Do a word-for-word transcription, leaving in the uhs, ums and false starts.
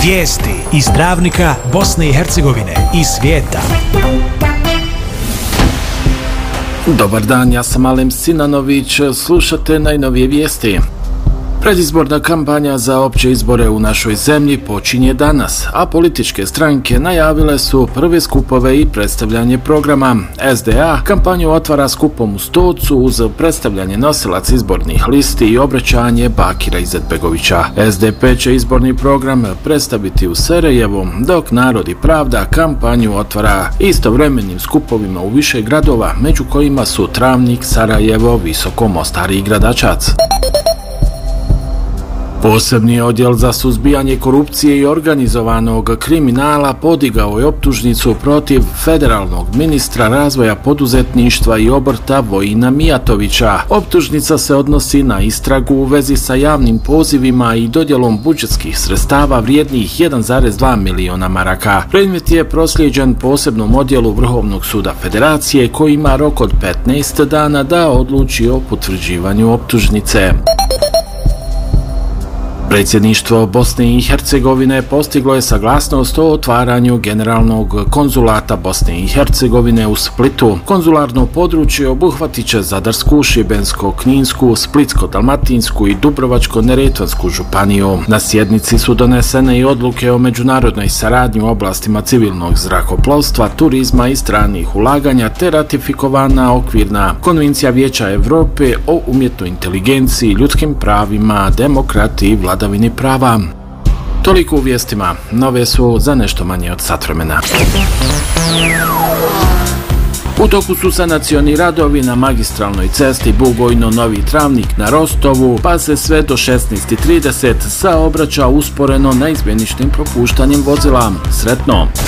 Vijesti iz Dravnika, Bosne i Hercegovine i svijeta. Dobar dan, ja sam Alem Sinanović, slušate najnovije vijesti. Predizborna kampanja za opće izbore u našoj zemlji počinje danas, a političke stranke najavile su prve skupove i predstavljanje programa. S D A kampanju otvara skupom u Stocu uz predstavljanje nosilaca izbornih listi i obraćanje Bakira Izetbegovića. S D P će izborni program predstaviti u Sarajevu, dok Narod i Pravda kampanju otvara istovremenim skupovima u više gradova, među kojima su Travnik, Sarajevo, Visoko, Mostar i Gradačac. Posebni odjel za suzbijanje korupcije i organizovanog kriminala podigao je optužnicu protiv federalnog ministra razvoja poduzetništva i obrta Vojina Mijatovića. Optužnica se odnosi na istragu u vezi sa javnim pozivima i dodjelom budžetskih sredstava vrijednih jedan zarez dva miliona maraka. Predmet je proslijeđen posebnom odjelu Vrhovnog suda Federacije koji ima rok od petnaest dana da odluči o potvrđivanju optužnice. Predsjedništvo Bosne i Hercegovine postiglo je saglasnost o otvaranju generalnog konzulata Bosne i Hercegovine u Splitu. Konzularno područje obuhvatit će Zadarsku, Šibensko-kninsku, Splitsko-dalmatinsku i Dubrovačko-neretvansku županiju. Na sjednici su donesene i odluke o međunarodnoj saradnji u oblastima civilnog zrakoplovstva, turizma i stranih ulaganja, te ratifikovana okvirna konvencija Vijeća Europe o umjetnoj inteligenciji, ljudskim pravima, demokratiji i vladavini prava. Toliko u vijestima, nove su za nešto manje od sat vremena. U toku su sanacioni radovi na magistralnoj cesti Bugojno-Novi Travnik na Rostovu, pa se sve do šesnaest i trideset saobraća usporeno neizmjeničnim propuštanjem vozila. Sretno!